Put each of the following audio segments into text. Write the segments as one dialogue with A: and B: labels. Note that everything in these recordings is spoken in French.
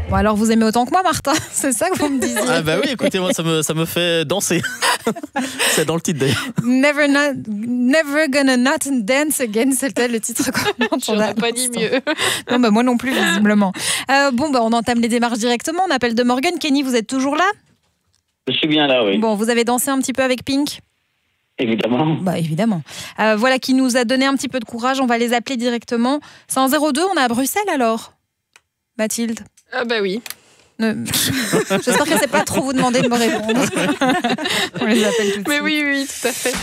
A: Bon, alors vous aimez autant que moi, Martin? C'est ça que vous me disiez?
B: Ah bah oui, écoutez, moi ça me fait danser. C'est dans le titre d'ailleurs.
A: Never gonna not dance again, c'était le titre qu'on entendait.
C: J'aurais pas dit mieux.
A: Non, bah moi non plus, visiblement. On entame les démarches directement. On appelle De Morgan. Kenny, vous êtes toujours là?
D: Je suis bien là, oui.
A: Bon, vous avez dansé un petit peu avec Pink?
D: Évidemment.
A: Bah évidemment. Voilà qui nous a donné un petit peu de courage. On va les appeler directement. C'est en 02, on est à Bruxelles alors, Mathilde?
C: Ah bah oui.
A: J'espère que c'est pas trop vous demander de me répondre. On les appelle tout de suite.
C: Mais oui, tout à fait.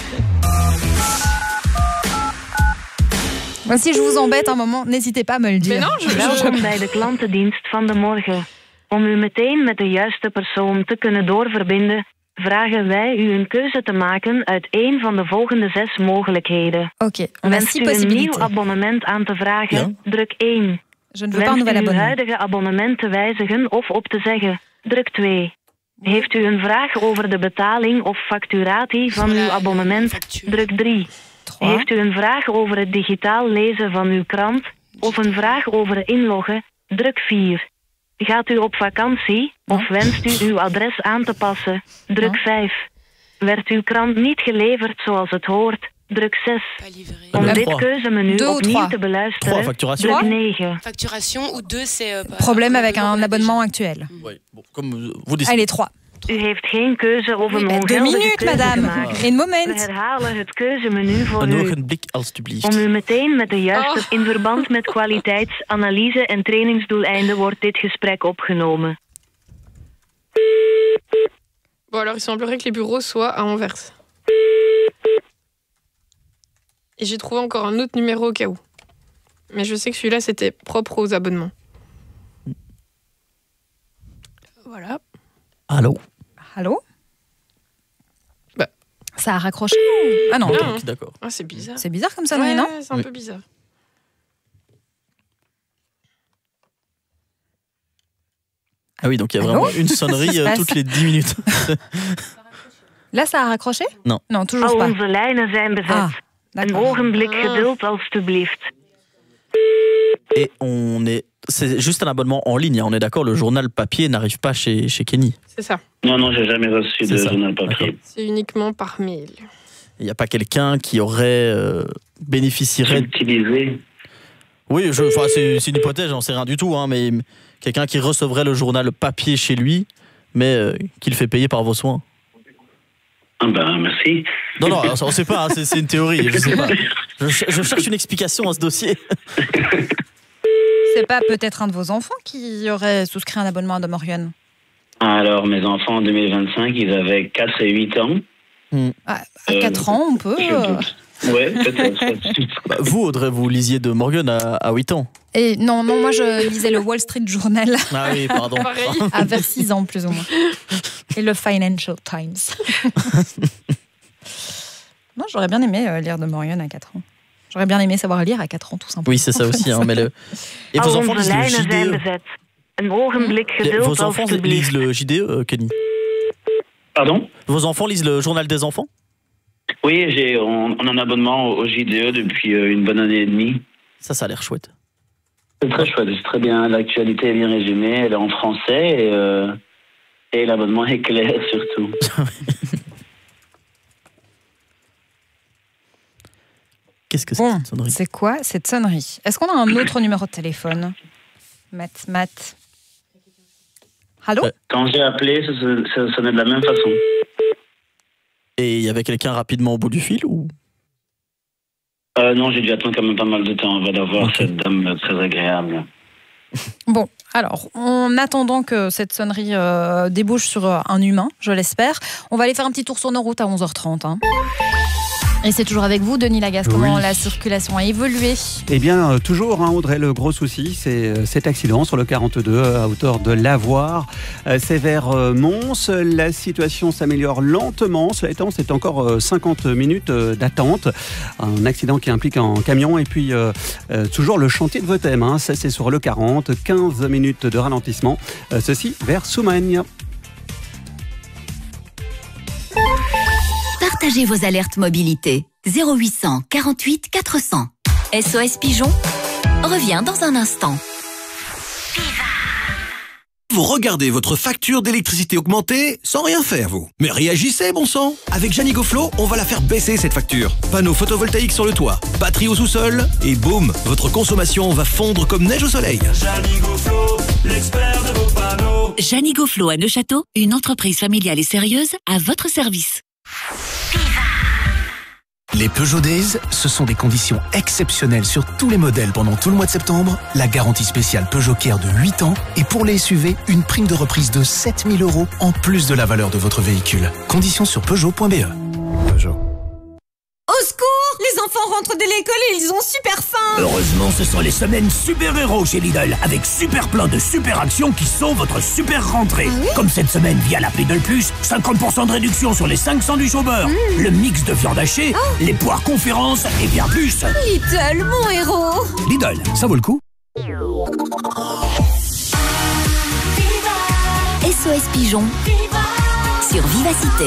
A: Moi, si je vous embête un moment, n'hésitez pas à me le dire.
C: Mais non,
E: Welkom bij de klantendienst van de morgen. Om u meteen met de juiste persoon te kunnen doorverbinden, vragen wij u een keuze te maken uit één van de volgende 6 mogelijkheden.
A: Oké, on a
E: Wenst
A: 6
E: u een nieuw
A: possibilités.
E: abonnement aan te vragen, druk 1.
A: Je ne veux pas un
E: Wenst
A: nouvel
E: u uw
A: abonnement.
E: huidige abonnement te wijzigen of op te zeggen, druk 2. Heeft u een vraag over de betaling of facturatie van uw abonnement, druk 3.
A: 3.
E: Heeft u een vraag over het digitaal lezen van uw krant of een vraag over inloggen, druk 4. Gaat u op vakantie of wenst u uw adres aan te passen, druk 5. Werd uw krant niet geleverd zoals het hoort, druk 6. Om
B: Même
E: dit
B: trois.
E: keuzemenu
A: 2 ou
E: opnieuw
A: 3.
E: te
B: 3,
E: beluisteren,
B: facturation.
E: druk 9.
F: Facturation ou 2, c'est...
A: Problème avec un abonnement actuel.
B: Oui, bon, comme vous dites.
A: Allez, 3.
E: U heeft geen keuze of een
A: 2
E: ongeldige
A: minutes,
E: keuze te
A: madame.
E: maken.
A: Een
E: We
A: moment.
E: herhalen het keuzemenu voor
B: Een
E: u.
B: ogenblik, alstublieft.
E: Om u meteen met de juiste in verband met kwaliteitsanalyse en trainingsdoeleinden wordt dit gesprek opgenomen.
C: Bon, alors il semblerait que les bureaux soient à Anvers. Et j'ai trouvé encore un autre numéro au cas où. Mais je sais que celui-là, c'était propre aux abonnements. Voilà.
B: Allô?
A: Allô?
C: Bah.
A: Ça a raccroché? Ah non,
C: Non.
B: Ok, d'accord.
C: Ah, c'est bizarre.
A: c'est bizarre comme sonnerie, non?
C: Ouais, c'est un
B: Oui.
C: peu bizarre.
B: Ah oui, donc il y a
A: Allô?
B: vraiment une sonnerie
A: Qu'est-ce qui se
B: toutes les 10 minutes.
A: Là, ça a raccroché?
B: Non.
A: Non, toujours
E: Al
A: pas.
E: onze lijnen zijn bezet.
A: Ah,
E: Een
A: d'accord.
E: ogenblik
C: Ah.
E: geduld, alstublieft.
B: Et c'est juste un abonnement en ligne, hein, on est d'accord, le journal papier n'arrive pas chez Kenny.
C: C'est ça.
D: Non, j'ai jamais reçu
B: C'est
D: de
B: ça.
D: journal papier.
B: D'accord.
C: C'est uniquement par mail.
B: Il n'y a pas quelqu'un qui aurait bénéficierait...
D: Utilisé.
B: Oui, c'est une hypothèse, j'en sais rien du tout, hein, mais quelqu'un qui recevrait le journal papier chez lui, mais qui le fait payer par vos soins.
D: Ah ben, merci.
B: Non, on ne sait pas, hein, c'est une théorie, je sais pas. Je cherche une explication à ce dossier.
A: C'est pas peut-être un de vos enfants qui aurait souscrit un abonnement à De Morgan?
D: Alors, mes enfants en 2025, ils avaient 4 et 8 ans.
A: À 4 ans, on peut.
D: Je doute. Ouais, peut-être.
B: Bah, vous, Audrey, vous lisiez De Morgan à 8 ans.
A: Et non, moi je lisais le Wall Street Journal
B: Ah oui, pardon.
C: Pareil.
A: à vers 6 ans plus ou moins. Et le Financial Times. Moi j'aurais bien aimé lire De Morgan à 4 ans. J'aurais bien aimé savoir lire à 4 ans tout simplement.
B: Oui, c'est ça aussi. Hein, mais Et vos
E: Al
B: enfants
E: onze
B: lisent le
E: lijnen zijn
B: JDE.
E: bezet. Een ogenblik geduld,
B: Vos enfants
E: alstublieft.
B: lisent le JDE, Kenny.
D: Pardon?
B: Vos enfants lisent le journal des enfants?
D: Oui, on a un abonnement au JDE depuis une bonne année et demie.
B: Ça a l'air chouette.
D: C'est très chouette, c'est très bien. L'actualité est bien résumée, elle est en français et l'abonnement est clair surtout.
B: Qu'est-ce que c'est
A: Bon,
B: cette sonnerie?
A: c'est quoi cette sonnerie? Est-ce qu'on a un autre numéro de téléphone? Matt. Allô?
D: Quand j'ai appelé, ça sonnait de la même façon.
B: Et il y avait quelqu'un rapidement au bout du fil ou?
D: Non, j'ai dû attendre quand même pas mal de temps avant d'avoir
B: Ok.
D: cette dame très agréable.
A: Bon, alors, en attendant que cette sonnerie débouche sur un humain, je l'espère, on va aller faire un petit tour sur nos routes à 11h30. Hein. Et c'est toujours avec vous, Denis Lagasse, comment
G: Oui.
A: la circulation a évolué?
G: Eh bien, toujours, hein, Audrey, le gros souci, c'est cet accident sur le 42 à hauteur de Lavoir. C'est vers Mons. La situation s'améliore lentement. Cela étant, c'est encore 50 minutes d'attente. Un accident qui implique un camion et puis toujours le chantier de Votem. Hein, ça, c'est sur le 40. 15 minutes de ralentissement. Ceci vers Soumagne.
H: Partagez vos alertes mobilité. 0800 48 400. SOS Pigeon revient dans un instant.
F: vous regardez votre facture d'électricité augmenter sans rien faire, vous. Mais réagissez, bon sang. Avec Janigoflo, on va la faire baisser, cette facture. Panneaux photovoltaïques sur le toit, batterie au sous-sol, et boum, votre consommation va fondre comme neige au soleil.
I: Janigoflo, l'expert de vos panneaux.
H: Janigoflo à Neuchâteau, une entreprise familiale et sérieuse à votre service.
J: Les Peugeot Days, ce sont des conditions exceptionnelles sur tous les modèles pendant tout le mois de septembre. La garantie spéciale Peugeot Care de 8 ans et pour les SUV, une prime de reprise de 7 000 € en plus de la valeur de votre véhicule. Conditions sur Peugeot.be. Peugeot.
K: Au secours! Les enfants rentrent de l'école et ils ont super faim!
L: Heureusement, ce sont les semaines super-héros chez Lidl, avec super plein de super actions qui sont votre super rentrée.
K: Ah oui?
L: Comme cette semaine via l'appli Lidl Plus, 50% de réduction sur les 5 sandwichs au beurre, le mix de viande hachée, les poires conférences et bien plus.
K: Lidl, mon héros!
L: Lidl, ça vaut le coup.
H: SOS Pigeon sur Vivacité.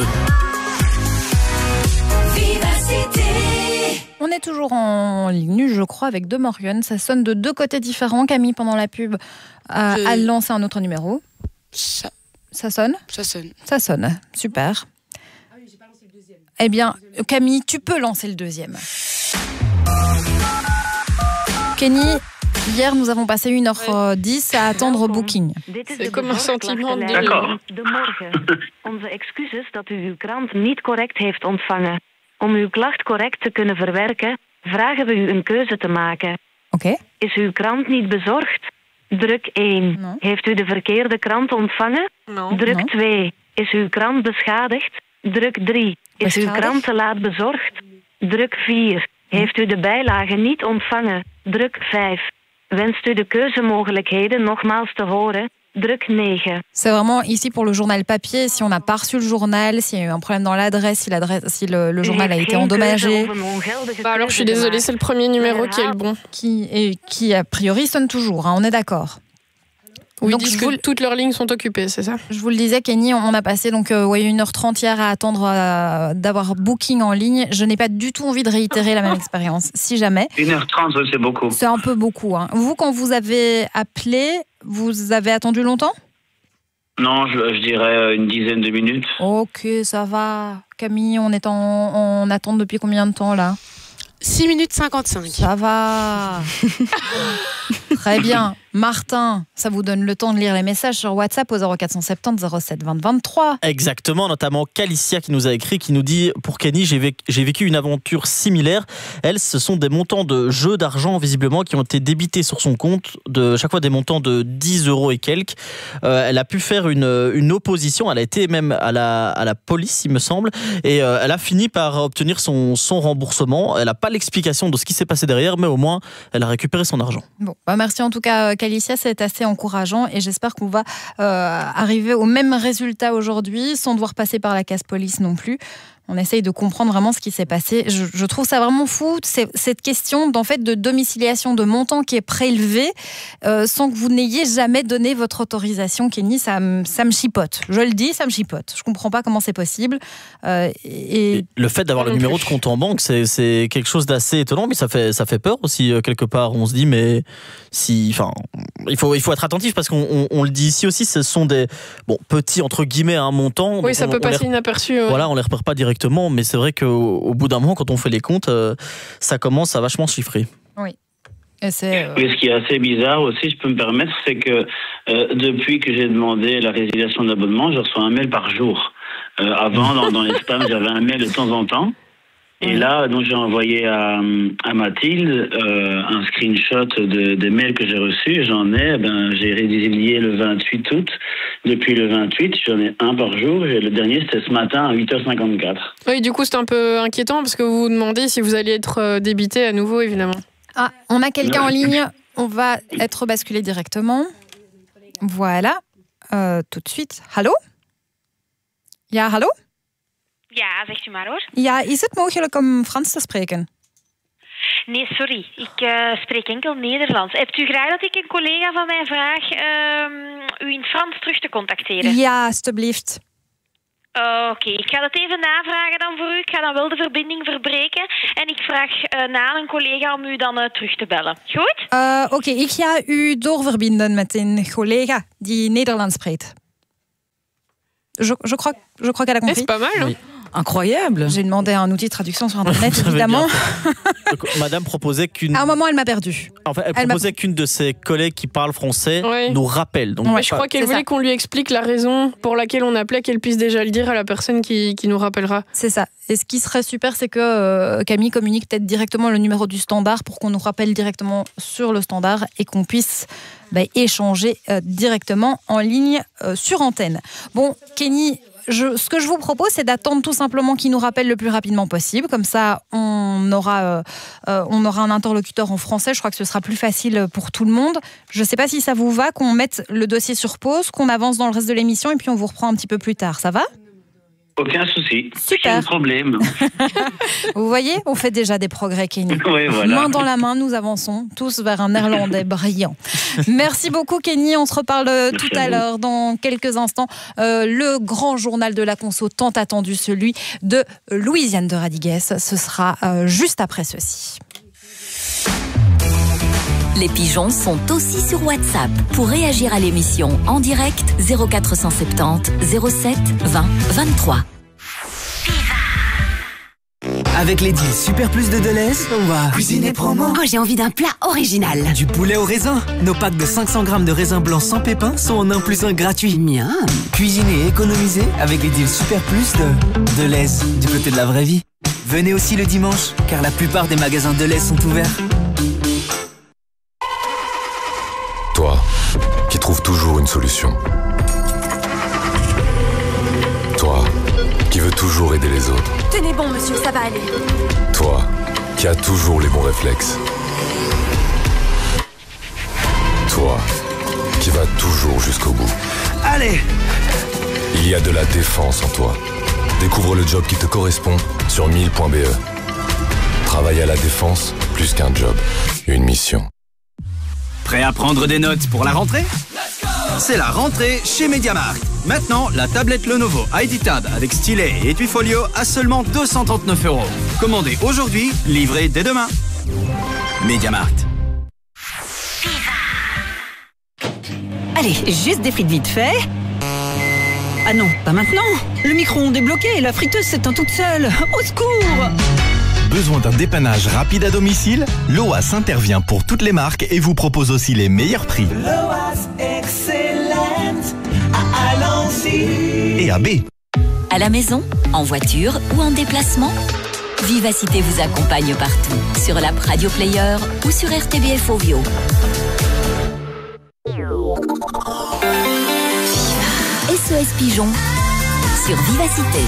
A: On est toujours en ligne, je crois, avec deux Morgan. Ça sonne de deux côtés différents. Camille, pendant la pub, a lancé un autre numéro. Ça sonne?
M: Ça sonne.
A: Ça sonne, super. Ah oui, j'ai pas lancé le deuxième. Eh bien, Camille, tu peux lancer le deuxième. Kenny, hier, nous avons passé 1h10 à attendre Booking.
C: C'est comme un sentiment de
E: morgen. Onze excuses dat u uw krant niet correct heeft ontvangen. Om uw klacht correct te kunnen verwerken, vragen we u een keuze te maken.
A: Okay.
E: Is uw krant niet bezorgd? Druk 1. No. Heeft u de verkeerde krant ontvangen?
C: No.
E: Druk 2. Is uw krant beschadigd? Druk 3. Is uw krant te laat bezorgd? Druk 4. Heeft u de bijlage niet ontvangen? Druk 5. Wenst u de keuzemogelijkheden nogmaals te horen? Druk 9.
A: C'est vraiment ici pour le journal papier, si on n'a pas reçu le journal, s'il y a eu un problème dans l'adresse, si le journal a été endommagé.
C: Bah alors je suis désolée, c'est le premier numéro qui est le bon.
A: Qui a priori sonne toujours, hein, on est d'accord.
C: Oui, ils disent que toutes leurs lignes sont occupées, c'est ça?
A: Je vous le disais, Kenny, on a passé donc 1h30 hier à attendre d'avoir Booking en ligne. Je n'ai pas du tout envie de réitérer la même expérience, si jamais.
D: 1h30, c'est beaucoup.
A: C'est un peu beaucoup. Hein. Vous, quand vous avez appelé, vous avez attendu longtemps?
D: Non, je dirais une dizaine de minutes.
A: Ok, ça va. Camille, on est en attente depuis combien de temps, là?
M: 6 minutes 55.
A: Ça va. Très bien. Martin, ça vous donne le temps de lire les messages sur WhatsApp au 0470 07 20 23.
B: Exactement, notamment Calicia qui nous a écrit, qui nous dit « Pour Kenny, j'ai vécu une aventure similaire. Elle, ce sont des montants de jeux d'argent, visiblement, qui ont été débités sur son compte, chaque fois des montants de 10 € et quelques. Elle a pu faire une opposition, elle a été même à la police, il me semble, et elle a fini par obtenir son remboursement. Elle n'a pas l'explication de ce qui s'est passé derrière, mais au moins, elle a récupéré son argent.
A: Bon, merci en tout cas, Calicia, c'est assez encourageant et j'espère qu'on va arriver au même résultat aujourd'hui sans devoir passer par la case police non plus. On essaye de comprendre vraiment ce qui s'est passé. Je trouve ça vraiment fou, cette question de domiciliation de montant qui est prélevé sans que vous n'ayez jamais donné votre autorisation. Kenny, ça me chipote. Je le dis, ça me chipote. Je ne comprends pas comment c'est possible.
B: Et le fait d'avoir le numéro de compte en banque, c'est quelque chose d'assez étonnant, mais ça fait peur aussi quelque part. On se dit, mais il faut être attentif parce qu'on le dit ici aussi, ce sont des petits entre guillemets montants.
C: Oui, ça peut passer inaperçu.
B: Voilà, on les repère pas directement. Mais c'est vrai qu'au bout d'un moment, quand on fait les comptes, ça commence à vachement chiffrer.
A: Oui.
D: Oui, ce qui est assez bizarre aussi, je peux me permettre, c'est que depuis que j'ai demandé la résiliation d'abonnement, je reçois un mail par jour. Avant, dans les spams, j'avais un mail de temps en temps. Et là, donc, j'ai envoyé à Mathilde un screenshot des mails que j'ai reçus. J'ai résilié le 28 août. Depuis le 28, j'en ai un par jour. Et le dernier, c'était ce matin à 8h54.
C: Oui, du coup, c'est un peu inquiétant parce que vous vous demandez si vous allez être débité à nouveau, évidemment.
A: Ah, on a quelqu'un en ligne. On va être basculé directement. Voilà. Tout de suite. Hallo? Ja, hallo?
N: Ja, zegt u maar hoor.
A: Ja, is het mogelijk om Frans te spreken?
N: Nee, sorry. Ik spreek enkel Nederlands. Hebt u graag dat ik een collega van mij vraag u in Frans terug te contacteren?
A: Ja, alstublieft.
N: Oké, ik ga dat even navragen dan voor u. Ik ga dan wel de verbinding verbreken. En ik vraag na aan een collega om u dan terug te bellen. Goed?
A: Oké, ik ga u doorverbinden met een collega die Nederlands spreekt. Je crois qu'elle a compris.
C: C'est pas mal, hein?
A: Incroyable. J'ai demandé un outil de traduction sur Internet, évidemment.
B: Donc, madame proposait qu'une...
A: À un moment, elle m'a perdu.
B: En fait, elle proposait qu'une de ses collègues qui parle français nous rappelle. Donc,
C: je crois qu'elle voulait qu'on lui explique la raison pour laquelle on appelait, qu'elle puisse déjà le dire à la personne qui nous rappellera.
A: C'est ça. Et ce qui serait super, c'est que Camille communique peut-être directement le numéro du standard pour qu'on nous rappelle directement sur le standard et qu'on puisse échanger directement en ligne sur antenne. Bon, Kenny... ce que je vous propose, c'est d'attendre tout simplement qu'il nous rappelle le plus rapidement possible. Comme ça, on aura un interlocuteur en français. Je crois que ce sera plus facile pour tout le monde. Je ne sais pas si ça vous va, qu'on mette le dossier sur pause, qu'on avance dans le reste de l'émission et puis on vous reprend un petit peu plus tard. Ça va ?
D: Aucun souci.
A: Super.
D: Aucun problème.
A: Vous voyez, on fait déjà des progrès, Kenny.
D: Oui, voilà.
A: Main dans la main, nous avançons tous vers un néerlandais brillant. Merci beaucoup, Kenny. On se reparle tout à l'heure, dans quelques instants. Le grand journal de la conso tant attendu, celui de Louisiane de Radigues. Ce sera juste après ceci.
O: Les pigeons sont aussi sur WhatsApp. Pour réagir à l'émission en direct, 0470 07 20 23.
P: Avec les deals Super Plus de Deleuze, on va cuisiner promo.
K: Oh, j'ai envie d'un plat original.
P: Du poulet au raisin. Nos packs de 500 grammes de raisin blanc sans pépins sont en 1+1 gratuit.
K: Miam.
P: Cuisiner et économiser avec les deals Super Plus de Deleuze, du côté de la vraie vie. Venez aussi le dimanche, car la plupart des magasins Deleuze sont ouverts.
Q: Toi, qui trouves toujours une solution. Toi, qui veux toujours aider les autres.
K: Tenez bon, monsieur, ça va aller.
Q: Toi, qui as toujours les bons réflexes. Toi, qui vas toujours jusqu'au bout.
P: Allez!
Q: Il y a de la défense en toi. Découvre le job qui te correspond sur 1000.be. Travailler à la défense, plus qu'un job, une mission.
R: Prêt à prendre des notes pour la rentrée ? C'est la rentrée chez MediaMarkt. Maintenant, la tablette Lenovo ID Tab avec stylet et étui folio à seulement 239 €. Commandez aujourd'hui, livré dès demain. MediaMarkt.
K: Allez, juste des frites vite fait. Ah non, pas maintenant. Le micro-ondes est bloqué et la friteuse s'éteint toute seule. Au secours!
S: Besoin d'un dépannage rapide à domicile? Loas intervient pour toutes les marques et vous propose aussi les meilleurs prix.
I: Loas excellente à Alency
S: et à B.
O: À la maison, en voiture ou en déplacement, Vivacité vous accompagne partout, sur l'app Radio Player ou sur RTBF Ovio. SOS Pigeon sur Vivacité.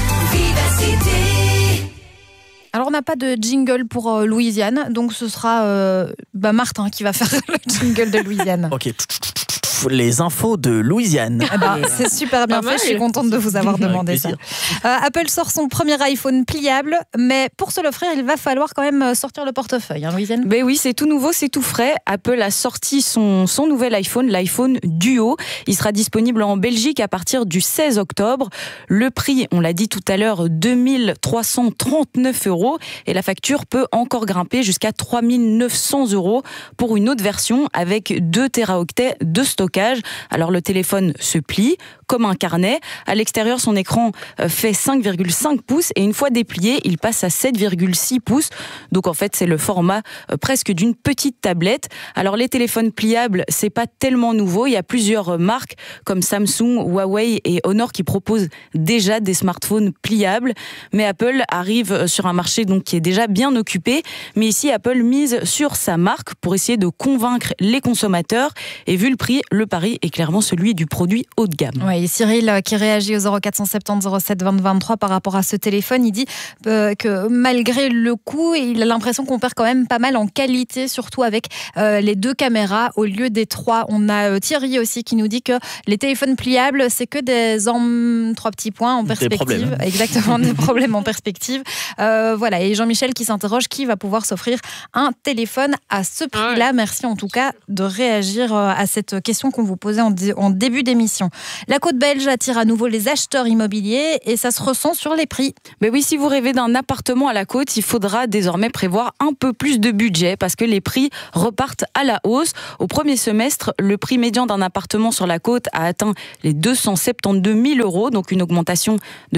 A: Alors, on n'a pas de jingle pour Louisiane, donc ce sera Martin qui va faire le jingle de Louisiane.
B: Ok. Les infos de Louisiane.
A: C'est super bien fait, je suis contente de vous avoir demandé ça. Apple sort son premier iPhone pliable, mais pour se l'offrir, il va falloir quand même sortir le portefeuille, hein, Louisiane.
T: Ben oui, c'est tout nouveau, c'est tout frais. Apple a sorti son nouvel iPhone, l'iPhone Duo. Il sera disponible en Belgique à partir du 16 octobre. Le prix, on l'a dit tout à l'heure, 2339 € et la facture peut encore grimper jusqu'à 3900 € pour une autre version avec 2 téraoctets de stockage. Alors le téléphone se plie comme un carnet. À l'extérieur, son écran fait 5,5 pouces et une fois déplié, il passe à 7,6 pouces. Donc en fait, c'est le format presque d'une petite tablette. Alors les téléphones pliables, c'est pas tellement nouveau. Il y a plusieurs marques comme Samsung, Huawei et Honor qui proposent déjà des smartphones pliables. Mais Apple arrive sur un marché donc qui est déjà bien occupé. Mais ici, Apple mise sur sa marque pour essayer de convaincre les consommateurs. Et vu le prix, le pari est clairement celui du produit haut de gamme.
A: Oui, Cyril qui réagit au 0470 07 20 23 par rapport à ce téléphone, il dit que malgré le coût, il a l'impression qu'on perd quand même pas mal en qualité, surtout avec les 2 caméras au lieu des 3. On a Thierry aussi qui nous dit que les téléphones pliables, c'est que des 3 petits points en perspective. Exactement, des problèmes en perspective. Voilà, et Jean-Michel qui s'interroge qui va pouvoir s'offrir un téléphone à ce prix-là. Merci en tout cas de réagir à cette question question qu'on vous posait en début d'émission. La côte belge attire à nouveau les acheteurs immobiliers et ça se ressent sur les prix.
T: Mais oui, si vous rêvez d'un appartement à la côte, il faudra désormais prévoir un peu plus de budget parce que les prix repartent à la hausse. Au premier semestre, le prix médian d'un appartement sur la côte a atteint les 272 000 €, donc une augmentation de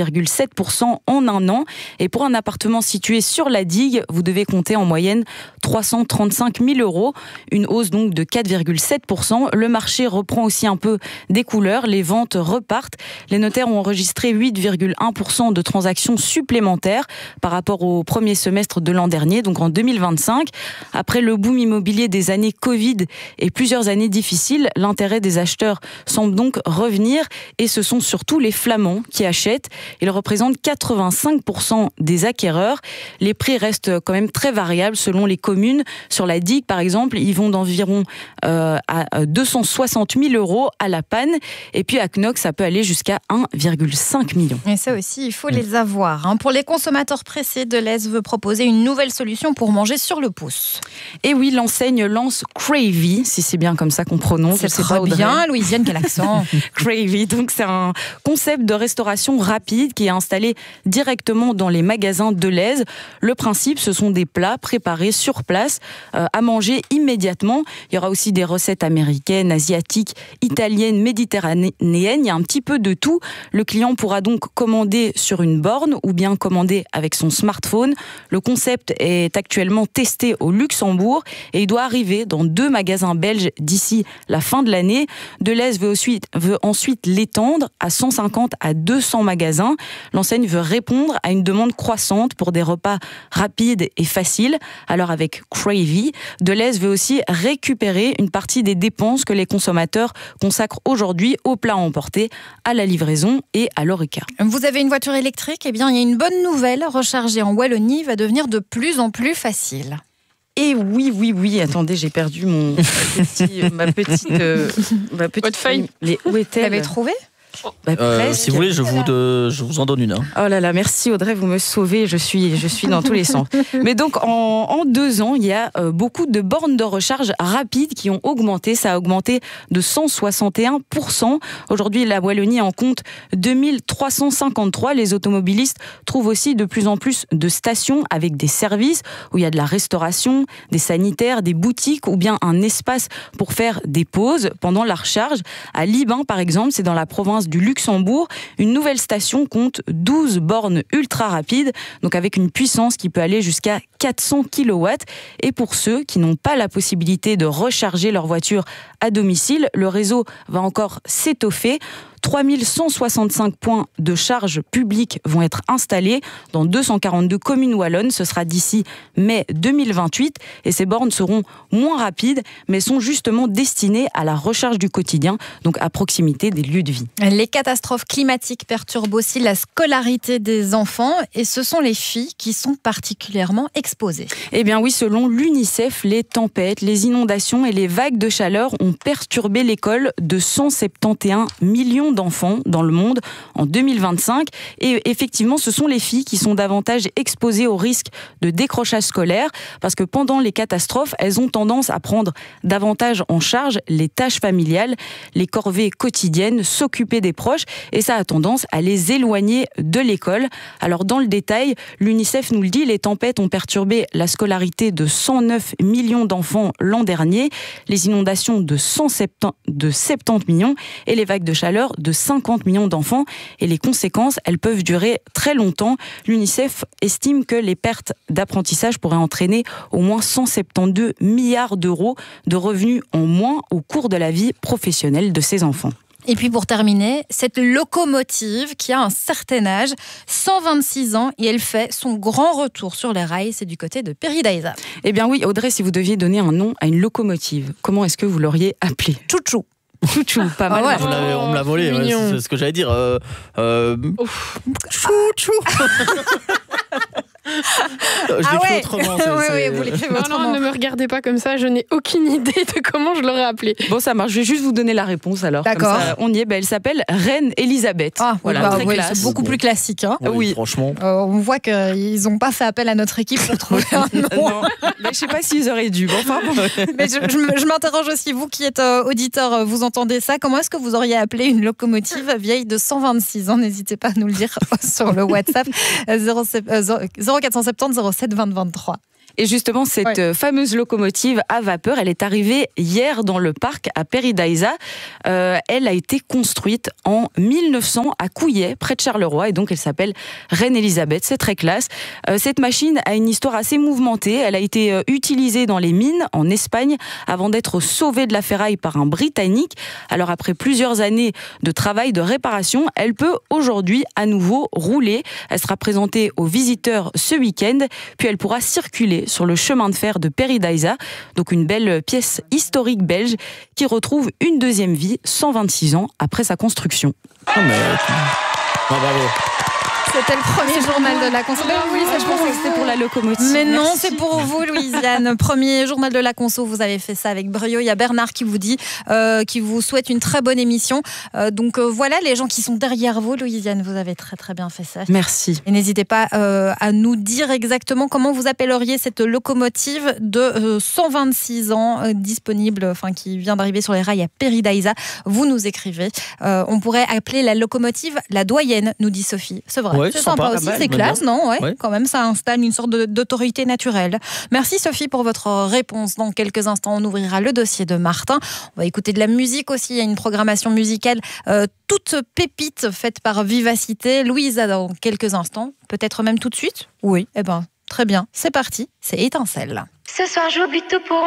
T: 6,7% en un an. Et pour un appartement situé sur la digue, vous devez compter en moyenne 335 000 €, une hausse donc de 4,7%. Le marché reprend aussi un peu des couleurs, les ventes repartent. Les notaires ont enregistré 8,1% de transactions supplémentaires par rapport au premier semestre de l'an dernier, donc en 2025. Après le boom immobilier des années Covid et plusieurs années difficiles, l'intérêt des acheteurs semble donc revenir et ce sont surtout les Flamands qui achètent. Ils représentent 85% des acquéreurs. Les prix restent quand même très variables selon les communes. Sur la digue, par exemple, ils vont d'environ à 260 000 € à la panne. Et puis à Knock, ça peut aller jusqu'à 1,5 million.
A: Et ça aussi, il faut les avoir. Pour les consommateurs pressés, Delhaize veut proposer une nouvelle solution pour manger sur le pouce.
T: Et oui, l'enseigne lance Cravy, si c'est bien comme ça qu'on prononce.
A: C'est très bien, Louisiane, quel accent.
T: Cravy, donc c'est un concept de restauration rapide qui est installé directement dans les magasins Delhaize. Le principe, ce sont des plats préparés sur place à manger immédiatement. Il y aura aussi des recettes américaines, asiatiques, italiennes, méditerranéennes. Il y a un petit peu de tout. Le client pourra donc commander sur une borne ou bien commander avec son smartphone. Le concept est actuellement testé au Luxembourg et il doit arriver dans 2 magasins belges d'ici la fin de l'année. Delhaize veut ensuite l'étendre à 150 à 200 magasins. L'enseigne veut répondre à une demande croissante pour des repas rapides et faciles. Alors avec Cravy, Delhaize veut aussi récupérer une partie des dépenses que les consommateurs consacrent aujourd'hui aux plats emportés, à la livraison et à l'oreca.
A: Vous avez une voiture électrique ? Eh bien, il y a une bonne nouvelle. Recharger en Wallonie va devenir de plus en plus facile.
T: Et oui, attendez, j'ai perdu ma petite
C: feuille.
T: Où est-elle ?
A: Vous l'avez trouvée ?
B: Si vous voulez, je vous en donne une.
T: Oh là là, merci Audrey, vous me sauvez, je suis dans tous les sens. Mais donc en 2 ans, il y a beaucoup de bornes de recharge rapides qui ont augmenté. Ça a augmenté de 161%. Aujourd'hui, la Wallonie en compte 2353. Les automobilistes trouvent aussi de plus en plus de stations avec des services où il y a de la restauration, des sanitaires, des boutiques ou bien un espace pour faire des pauses pendant la recharge. À Libin, par exemple, c'est dans la province du Luxembourg, une nouvelle station compte 12 bornes ultra rapides, donc avec une puissance qui peut aller jusqu'à 400 kW. Et pour ceux qui n'ont pas la possibilité de recharger leur voiture à domicile, le réseau va encore s'étoffer. 3165 points de charge publique vont être installés dans 242 communes wallonnes. Ce sera d'ici mai 2028 et ces bornes seront moins rapides mais sont justement destinées à la recharge du quotidien, donc à proximité des lieux de vie.
A: Les catastrophes climatiques perturbent aussi la scolarité des enfants et ce sont les filles qui sont particulièrement exposées.
T: Eh bien oui, selon l'UNICEF, les tempêtes, les inondations et les vagues de chaleur ont perturbé l'école de 171 millions d'enfants dans le monde en 2025. Et effectivement, ce sont les filles qui sont davantage exposées au risque de décrochage scolaire parce que pendant les catastrophes, elles ont tendance à prendre davantage en charge les tâches familiales, les corvées quotidiennes, s'occuper des proches et ça a tendance à les éloigner de l'école. Alors dans le détail, l'UNICEF nous le dit, les tempêtes ont perturbé la scolarité de 109 millions d'enfants l'an dernier, les inondations de 70 millions et les vagues de chaleur de 50 millions d'enfants. Et les conséquences, elles peuvent durer très longtemps. L'UNICEF estime que les pertes d'apprentissage pourraient entraîner au moins 172 milliards d'euros de revenus en moins au cours de la vie professionnelle de ces enfants.
A: Et puis pour terminer, cette locomotive qui a un certain âge, 126 ans, et elle fait son grand retour sur les rails, c'est du côté de Péridaïsa.
T: Eh bien oui, Audrey, si vous deviez donner un nom à une locomotive, comment est-ce que vous l'auriez appelée ?
A: Chouchou.
T: Chouchou, pas mal.
A: Ouais.
B: On me l'a volé, c'est ce que j'allais dire. Chouchou. Je l'écris autrement.
A: Oui, vous l'écrivez autrement.
C: Non, ne me regardez pas comme ça, je n'ai aucune idée de comment je l'aurais appelée.
T: Bon, ça marche, je vais juste vous donner la réponse alors.
A: D'accord.
T: Comme ça, on y est, elle s'appelle Reine Elisabeth.
A: Voilà,
T: très classe.
A: c'est beaucoup plus classique. Hein.
B: Oui, franchement.
A: On voit qu'ils n'ont pas fait appel à notre équipe pour trouver un nom.
T: Non, mais je sais pas s'ils auraient dû. Bon, enfin, bon.
A: Mais je m'interroge aussi, vous qui êtes auditeur, vous entendez ça, comment est-ce que vous auriez appelé une locomotive vieille de 126 ans? N'hésitez pas à nous le dire sur le WhatsApp 0470 07 20 23.
T: Et justement, cette fameuse locomotive à vapeur, elle est arrivée hier dans le parc à Paradisa. Elle a été construite en 1900 à Couillet, près de Charleroi, et donc elle s'appelle Reine Elisabeth. C'est très classe. Cette machine a une histoire assez mouvementée. Elle a été utilisée dans les mines en Espagne avant d'être sauvée de la ferraille par un Britannique. Alors après plusieurs années de travail de réparation, elle peut aujourd'hui à nouveau rouler. Elle sera présentée aux visiteurs ce week-end, puis elle pourra circuler sur le chemin de fer de Paradisa, donc une belle pièce historique belge qui retrouve une deuxième vie 126 ans après sa construction.
B: Bravo.
A: C'était le premier journal de la conso.
T: Oui, ça, je pensais que c'était pour la locomotive.
A: Mais non,
T: Merci.
A: c'est pour vous, Louisiane. Premier journal de la conso, vous avez fait ça avec brio. Il y a Bernard qui vous dit, qui vous souhaite une très bonne émission. Donc voilà, les gens qui sont derrière vous, Louisiane, vous avez très très bien fait ça.
T: Merci.
A: Et n'hésitez pas à nous dire exactement comment vous appelleriez cette locomotive de 126 ans disponible, enfin qui vient d'arriver sur les rails à Paradisa. Vous nous écrivez. On pourrait appeler la locomotive la doyenne, nous dit Sophie. C'est vrai.
B: Ouais,
A: c'est sympa aussi, c'est classe, non? Ouais. Quand même, ça installe une sorte d'autorité naturelle. Merci Sophie pour votre réponse. Dans quelques instants, on ouvrira le dossier de Martin. On va écouter de la musique aussi. Il y a une programmation musicale toute pépite faite par Vivacité. Louisa, dans quelques instants, peut-être même tout de suite? Oui. Eh ben, très bien. C'est parti. C'est Étincelle.
N: Ce soir, j'oublie tout pour